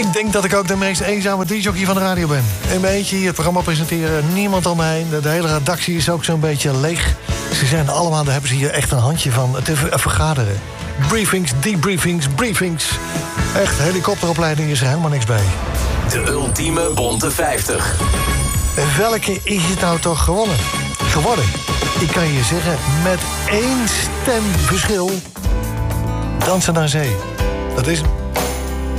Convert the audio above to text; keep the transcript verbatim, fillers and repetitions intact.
Ik denk dat ik ook de meest eenzame discjockey van de radio ben. In mijn eentje hier het programma presenteren, niemand om me heen. De hele redactie is ook zo'n beetje leeg. Ze zijn allemaal, daar hebben ze hier echt een handje van te vergaderen. Briefings, debriefings, briefings. Echt, helikopteropleiding is er helemaal niks bij. De ultieme Bonte vijftig. Welke is het nou toch gewonnen? Geworden? Ik kan je zeggen, met één stem verschil. Dansen naar zee. Dat is hem.